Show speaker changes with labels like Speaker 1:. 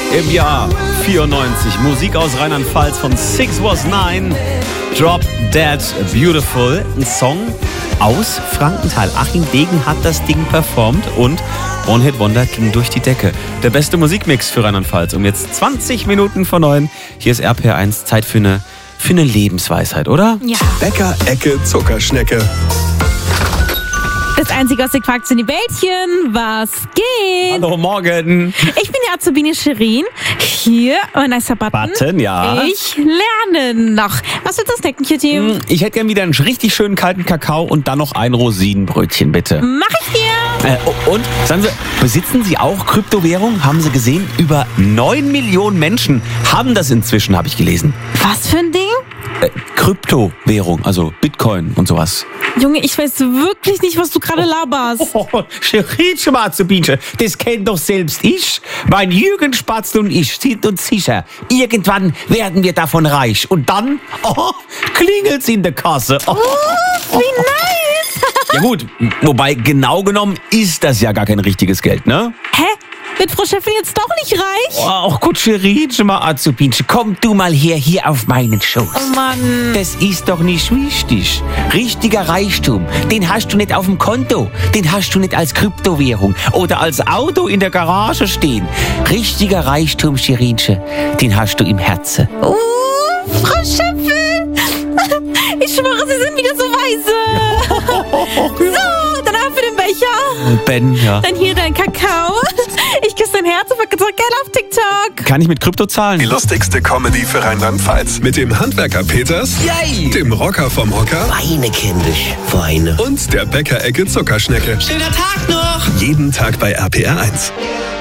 Speaker 1: im Jahr 94. Musik aus Rheinland-Pfalz von Six Was Nine. Drop Dead Beautiful. Ein Song aus Frankenthal. Achim Degen hat das Ding performt und One Hit Wonder ging durch die Decke. Der beste Musikmix für Rheinland-Pfalz. Um jetzt 20 Minuten vor 9. Hier ist RPR1. Zeit für eine Lebensweisheit, oder?
Speaker 2: Ja.
Speaker 3: Bäcker Ecke Zuckerschnecke.
Speaker 2: Das einzige, was ich fragt, sind die Bällchen. Was geht?
Speaker 1: Hallo, morgen.
Speaker 2: Ich bin die Azubine Shirin. Hier, ein nicer Button.
Speaker 1: Button, ja.
Speaker 2: Ich lerne noch. Was wird das snacken, Kitty?
Speaker 1: Ich hätte gern wieder einen richtig schönen kalten Kakao und dann noch ein Rosinenbrötchen, bitte.
Speaker 2: Mach ich dir.
Speaker 1: Und, sagen Sie, besitzen Sie auch Kryptowährung? Haben Sie gesehen? Über 9 Millionen Menschen haben das inzwischen, habe ich gelesen.
Speaker 2: Was für ein Ding?
Speaker 1: Kryptowährung, also Bitcoin und sowas.
Speaker 2: Junge, ich weiß wirklich nicht, was du gerade laberst.
Speaker 1: Shirin Azubine, das kennt doch selbst ich. Mein Jürgen Spatzel und ich sind uns sicher, irgendwann werden wir davon reich. Und dann, klingelt's in der Kasse.
Speaker 2: Wie nice.
Speaker 1: Ja gut, wobei genau genommen ist das ja gar kein richtiges Geld, ne?
Speaker 2: Hä? Wird Frau Schäffel jetzt doch nicht reich?
Speaker 1: Ach gut, Shirin Azubine, komm du mal hier auf meinen Schoß.
Speaker 2: Oh Mann.
Speaker 1: Das ist doch nicht wichtig. Richtiger Reichtum, den hast du nicht auf dem Konto. Den hast du nicht als Kryptowährung oder als Auto in der Garage stehen. Richtiger Reichtum, Shirinche, den hast du im Herzen.
Speaker 2: Frau Schäffel. Ich schwöre, Sie sind wieder so weise. So, dann ab für den Becher.
Speaker 1: Ben, ja.
Speaker 2: Dann hier dein Kakao. Ich küsse dein Herz und verkaufe Geld auf TikTok.
Speaker 1: Kann ich mit Krypto zahlen?
Speaker 3: Die lustigste Comedy für Rheinland-Pfalz. Mit dem Handwerker Peters,
Speaker 4: Yay!
Speaker 3: dem Rocker vom Hocker
Speaker 4: Weine, kindisch, Weine.
Speaker 3: und der Bäcker Ecke Zuckerschnecke.
Speaker 4: Schöner Tag noch!
Speaker 3: Jeden Tag bei RPR1.